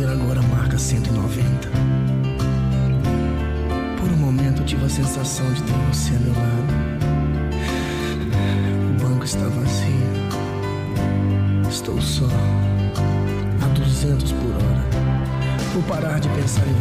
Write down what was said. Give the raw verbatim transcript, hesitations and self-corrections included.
ver agora marca cento e noventa. Por um momento tive a sensação de ter você ao meu lado. O banco está vazio. Estou só, a duzentos por hora. Vou parar de pensar em